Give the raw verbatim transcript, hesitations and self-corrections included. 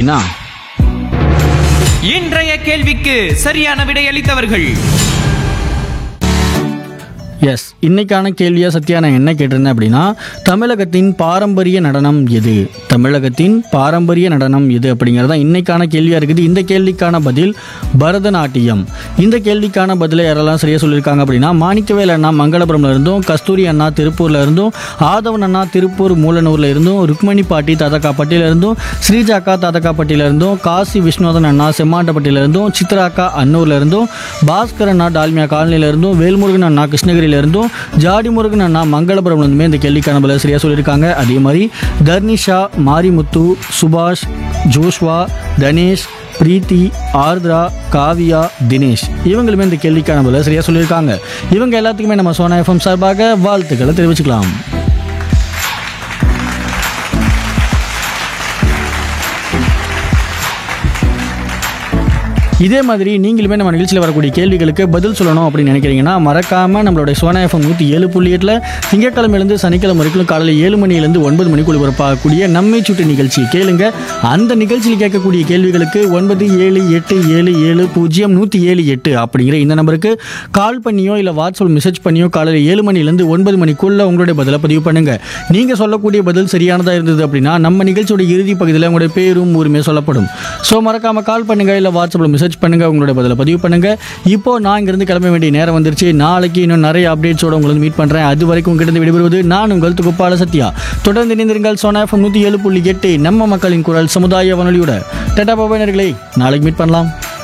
அப்படின்னா இன்றைய கேள்விக்கு சரியான விடையளித்தவர்கள் எஸ் இன்னைக்கான கேள்வியாக சத்யா நான் என்ன கேட்டிருந்தேன் அப்படின்னா தமிழகத்தின் பாரம்பரிய நடனம் எது தமிழகத்தின் பாரம்பரிய நடனம் எது அப்படிங்கிறது தான் இன்னைக்கான கேள்வியாக இருக்குது. இந்த கேள்விக்கான பதில் பரதநாட்டியம். இந்த கேள்விக்கான பதிலை யாரெல்லாம் சரியாக சொல்லியிருக்காங்க அப்படின்னா மாணிக்கவேல் அண்ணா மங்களபுரம்ல இருந்தும், கஸ்தூரி அண்ணா திருப்பூர்ல இருந்தும், ஆதவன் அண்ணா திருப்பூர் மூலனூர்ல இருந்தும், ருக்மணி பாட்டி தாதகாப்பட்டியில இருந்தும், ஸ்ரீஜாக்கா தாதகாப்பட்டியில இருந்தும், காசி விஸ்வநாதன் அண்ணா செம்மாண்டப்பட்டியில இருந்தும், சித்ராக்கா அன்னூர்ல இருந்தும், பாஸ்கர் அண்ணா டால்மியா காலனியில இருந்தும், வேல்முருகன் அண்ணா கிருஷ்ணகிரி இருந்தும், ஜாடி முருகன் அண்ணா மங்களபுரம் இருந்துமே இந்த கேள்விக்கான பதில் சரியா சொல்லியிருக்காங்க. அதே மாதிரி தர்னிஷா, மாரிமுத்து, சுபாஷ், ஜோஷ்வா, தனேஷ், பிரீத்தி, ஆர்த்ரா, காவியா, தினேஷ் இவங்களுமே இந்த கேள்விக்கான பதில் சரியா சொல்லியிருக்காங்க. இவங்க எல்லாத்துக்குமே நம்ம சோனா எஃப்எம் சார்பாக வாழ்த்துக்களை தெரிவிச்சுக்கலாம். இதே மாதிரி நீங்களுமே நம்ம நிகழ்ச்சியில் வரக்கூடிய கேள்விகளுக்கு பதில் சொல்லணும் அப்படின்னு நினைக்கிறீங்கன்னா மறக்காமல் நம்மளுடைய சோனா எஃப்எம் நூற்றி ஏழு புள்ளி எட்டில் திங்கட்கிழமையிலேருந்து சனிக்கிழமை வரைக்கும் காலையில் ஏழு மணிலேருந்து ஒன்பது மணிக்குள் ஒளிபரப்பாகக்கூடிய நம்மை சுட்டு நிகழ்ச்சி கேளுங்க. அந்த நிகழ்ச்சியில் கேட்கக்கூடிய கேள்விகளுக்கு ஒன்பது ஏழு எட்டு ஏழு ஏழு பூஜ்ஜியம் நூற்றி ஏழு எட்டு அப்படிங்கிற இந்த நம்பருக்கு கால் பண்ணியோ இல்லை வாட்ஸ்அப் மெசேஜ் பண்ணியோ காலையில் ஏழு மணிலேருந்து ஒன்பது மணிக்குள்ள உங்களுடைய பதிலை பதிவு பண்ணுங்க. நீங்கள் சொல்லக்கூடிய பதில் சரியானதாக இருந்தது அப்படின்னா நம்ம நிகழ்ச்சியோட இறுதி பகுதியில் உங்களுடைய பேரும் ஊருமே சொல்லப்படும். ஸோ மறக்காமல் கால் பண்ணுங்க, இல்லை வாட்ஸ்அப்பில் மெசேஜ் பண்ணுங்க, உங்களுடைய பதில பதிவு பண்ணுங்க. இப்போ நான் இங்கிருந்து கிளம்ப வேண்டிய நேரம் வந்துருச்சு. நாளைக்கு இன்னும் நிறைய அப்டேட்ஸோட உங்களை மீட் பண்றேன். அது வரைக்கும் உங்ககிட்ட விடைபெறுவது நான் உங்கள் துகுப்பால சத்யா. தொடர்ந்து இணைந்திருங்கள் சோனா எஃப்எம் நூற்றி ஏழு புள்ளி எட்டு நம்ம மக்களின் குரல் சமுதாய வானொலியோட. டாடா பாபா நேயர்களே, நாளைக்கு மீட் பண்ணலாம்.